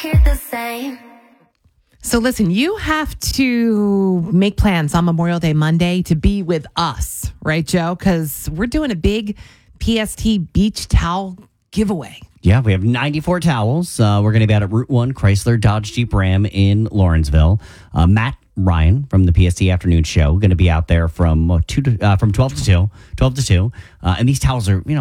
Keep the same. So listen, you have to make plans on Memorial Day Monday to be with us, right, Joe? Because we're doing a big PST beach towel giveaway. Yeah, we have 94 towels. We're going to be out at Route 1 Chrysler Dodge Jeep Ram in Lawrenceville. Matt Ryan from the PST Afternoon Show going to be out there from 12 to 2. And these towels are,